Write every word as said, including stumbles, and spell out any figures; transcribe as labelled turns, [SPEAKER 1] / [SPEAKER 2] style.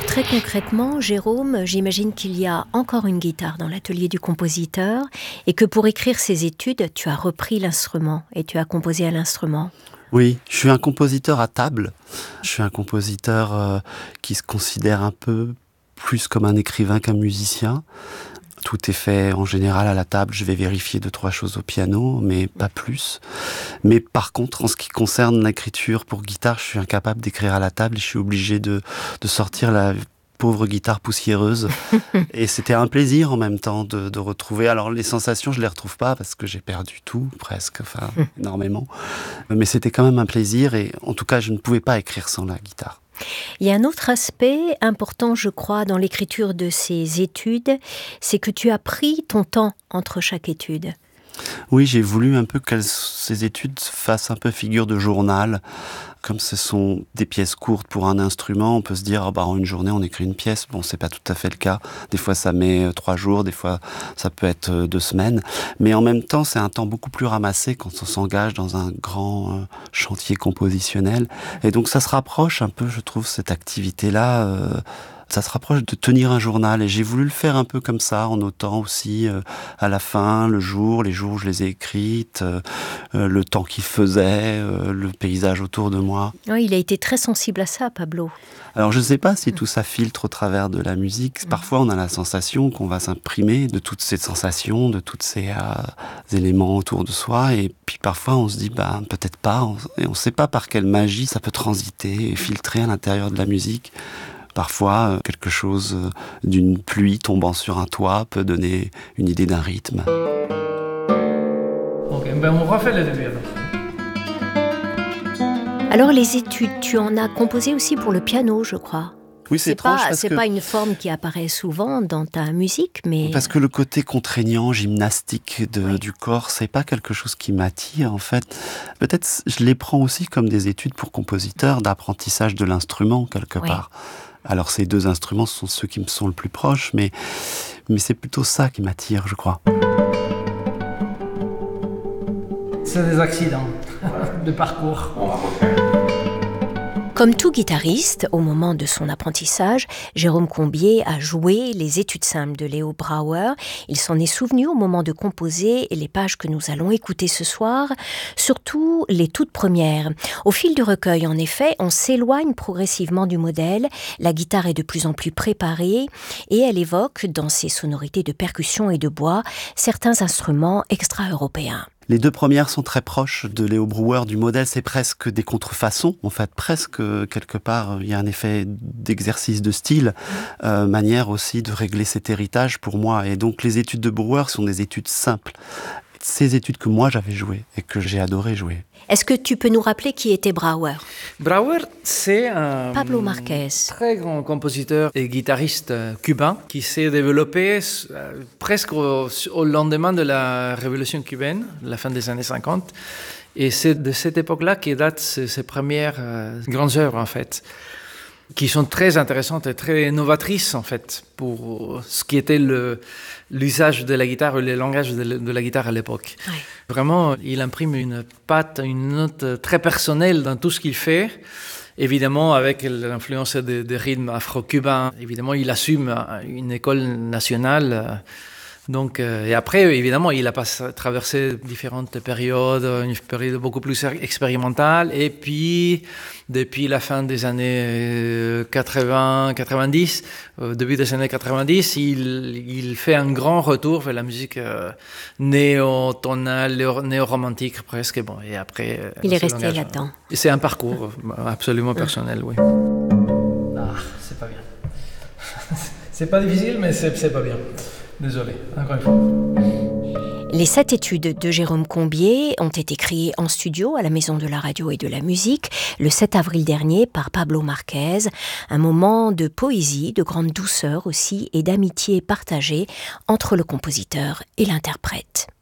[SPEAKER 1] Très concrètement, Jérôme, j'imagine qu'il y a encore une guitare dans l'atelier du compositeur et que pour écrire ces études, tu as repris l'instrument et tu as composé à l'instrument.
[SPEAKER 2] Oui, je suis un compositeur à table. Je suis un compositeur euh, qui se considère un peu plus comme un écrivain qu'un musicien. Tout est fait en général à la table. Je vais vérifier deux, trois choses au piano, mais pas plus. Mais par contre, en ce qui concerne l'écriture pour guitare, je suis incapable d'écrire à la table et je suis obligé de, de sortir la pauvre guitare poussiéreuse. Et c'était un plaisir en même temps de, de retrouver. Alors les sensations, je les retrouve pas parce que j'ai perdu tout, presque, enfin énormément. Mais c'était quand même un plaisir et en tout cas, je ne pouvais pas écrire sans la guitare.
[SPEAKER 1] Il y a un autre aspect important, je crois, dans l'écriture de ces études, c'est que tu as pris ton temps entre chaque étude.
[SPEAKER 2] Oui, j'ai voulu un peu que ces études fassent un peu figure de journal. Comme ce sont des pièces courtes pour un instrument, on peut se dire, oh bah, en une journée, on écrit une pièce. Bon, c'est pas tout à fait le cas. Des fois, ça met trois jours, des fois, ça peut être deux semaines. Mais en même temps, c'est un temps beaucoup plus ramassé quand on s'engage dans un grand euh, chantier compositionnel. Et donc, ça se rapproche un peu, je trouve, cette activité-là. Euh, ça se rapproche de tenir un journal et j'ai voulu le faire un peu comme ça, en notant aussi euh, à la fin, le jour, les jours où je les ai écrites, euh, euh, le temps qu'il faisait, euh, le paysage autour de moi.
[SPEAKER 1] Oui, il a été très sensible à ça, Pablo.
[SPEAKER 2] Alors je ne sais pas si tout ça filtre au travers de la musique. Parfois on a la sensation qu'on va s'imprimer de toutes ces sensations, de tous ces euh, éléments autour de soi et puis parfois on se dit bah, peut-être pas, on, et on ne sait pas par quelle magie ça peut transiter et filtrer à l'intérieur de la musique. Parfois, quelque chose d'une pluie tombant sur un toit peut donner une idée d'un rythme.
[SPEAKER 3] Ok, ben on refait le début alors.
[SPEAKER 1] Alors les études, tu en as composé aussi pour le piano, je crois.
[SPEAKER 2] Oui, c'est,
[SPEAKER 1] c'est
[SPEAKER 2] étrange
[SPEAKER 1] pas,
[SPEAKER 2] parce
[SPEAKER 1] c'est
[SPEAKER 2] que...
[SPEAKER 1] pas une forme qui apparaît souvent dans ta musique, mais...
[SPEAKER 2] Parce que le côté contraignant, gymnastique de,
[SPEAKER 1] oui.
[SPEAKER 2] du corps, c'est pas quelque chose qui m'attire, en fait. Peut-être, je les prends aussi comme des études pour compositeurs, d'apprentissage de l'instrument, quelque
[SPEAKER 1] oui. part.
[SPEAKER 2] Alors ces deux instruments sont ceux qui me sont le plus proches, mais, mais c'est plutôt ça qui m'attire, je crois.
[SPEAKER 3] C'est des accidents de parcours.
[SPEAKER 1] Comme tout guitariste, au moment de son apprentissage, Jérôme Combier a joué les études simples de Léo Brouwer. Il s'en est souvenu au moment de composer les pages que nous allons écouter ce soir, surtout les toutes premières. Au fil du recueil, en effet, on s'éloigne progressivement du modèle. La guitare est de plus en plus préparée et elle évoque, dans ses sonorités de percussion et de bois, certains instruments extra-européens.
[SPEAKER 2] Les deux premières sont très proches de Léo Brouwer, du modèle, c'est presque des contrefaçons. En fait, presque, quelque part, il y a un effet d'exercice de style, euh, manière aussi de régler cet héritage pour moi. Et donc, les études de Brouwer sont des études simples. Ces études que moi, j'avais jouées et que j'ai adoré jouer.
[SPEAKER 1] Est-ce que tu peux nous rappeler qui était Brouwer ?
[SPEAKER 3] Brouwer, c'est un
[SPEAKER 1] Pablo Marquez.
[SPEAKER 3] très grand compositeur et guitariste cubain qui s'est développé presque au, au lendemain de la révolution cubaine, la fin des années cinquante. Et c'est de cette époque-là que datent ses, ses premières euh, grandes œuvres, en fait, qui sont très intéressantes et très novatrices, en fait, pour ce qui était le, l'usage de la guitare, le langage de, de la guitare à l'époque.
[SPEAKER 1] Ouais.
[SPEAKER 3] Vraiment, il imprime une patte, une note très personnelle dans tout ce qu'il fait. Évidemment, avec l'influence des de rythmes afro-cubains, évidemment, il assume une école nationale. Donc, euh, et après, évidemment, il a pas traversé différentes périodes, une période beaucoup plus expérimentale. Et puis, depuis la fin des années quatre-vingts quatre-vingt-dix, euh, début des années quatre-vingt-dix, il, il fait un grand retour vers la musique euh, néo-tonale, néo-romantique presque. Bon, et après, euh,
[SPEAKER 1] il est resté langage, là-dedans.
[SPEAKER 3] C'est un parcours absolument personnel, oui. Ah, c'est pas bien. C'est pas difficile, mais c'est, c'est pas bien. Désolé, encore une fois.
[SPEAKER 1] Les sept études de Jérôme Combier ont été créées en studio à la Maison de la Radio et de la Musique le sept avril dernier par Pablo Marquez. Un moment de poésie, de grande douceur aussi et d'amitié partagée entre le compositeur et l'interprète.